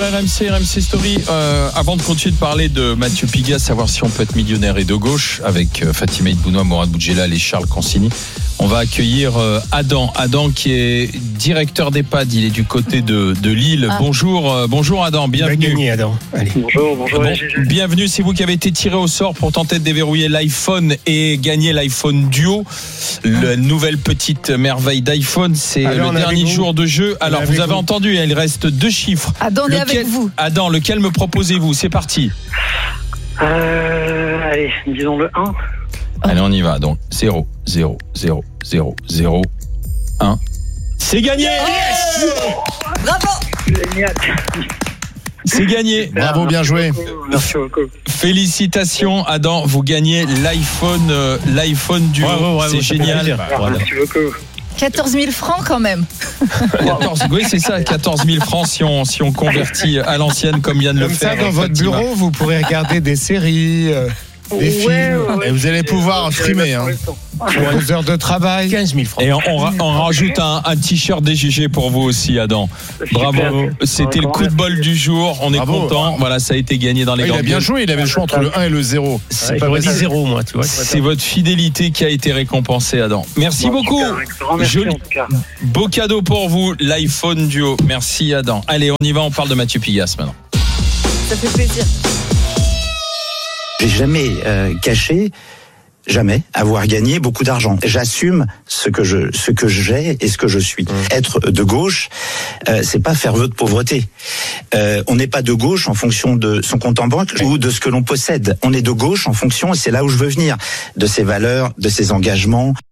RMC Story. Avant de continuer de parler de Mathieu Pigas, savoir si on peut être millionnaire et de gauche, avec Fatima Ibounoua, Mourad Boudjelal et Charles Consigny, on va accueillir Adam qui est directeur d'EHPAD. Il est du côté de Lille. Bonjour Adam, bienvenue. Gagné, Adam. Allez. Bonjour. Bienvenue, c'est vous qui avez été tiré au sort pour tenter de déverrouiller l'iPhone et gagner l'iPhone Duo, la nouvelle petite merveille d'iPhone. C'est le dernier jour de jeu. Alors vous avez entendu, il reste 2 chiffres. Adam, on est avec vous. Adam, lequel me proposez-vous? C'est parti. Allez, disons le 1. Allez, on y va. Donc 0, 0, 0, 0, 0, 1. C'est gagné. Yes. Bravo. Génial. C'est gagné. Bravo, bien joué. Merci beaucoup. Félicitations Adam, vous gagnez l'iPhone Duo. Bravo, c'est génial. Merci beaucoup. 14 000 francs quand même. 14, oui, c'est ça, 14 000 francs si on convertit à l'ancienne comme vient de le faire. Comme ça, dans votre Fatima. bureau, vous pourrez regarder des séries, des films. Ouais. Et vous allez pouvoir streamer pour vos heures de travail. 15 000 francs. Et on rajoute un t-shirt DGG pour vous aussi, Adam. Bravo. C'était le coup de bol du jour. On est content. Voilà, ça a été gagné dans les Il a grandes bien gueules. joué, il avait le choix entre le 1 et le 0. C'est pas vrai, 0, moi, tu vois. C'est votre fidélité qui a été récompensée, Adam. Merci beaucoup. Merci en tout cas. Beau cadeau pour vous, l'iPhone Duo. Merci, Adam. Allez, on y va, on parle de Mathieu Pigas maintenant. Ça fait plaisir. J'ai jamais caché, jamais avoir gagné beaucoup d'argent. J'assume ce que j'ai et ce que je suis. Être de gauche, c'est pas faire vœu de pauvreté. On n'est pas de gauche en fonction de son compte en banque ou de ce que l'on possède. On est de gauche en fonction, et c'est là où je veux venir, de ses valeurs, de ses engagements.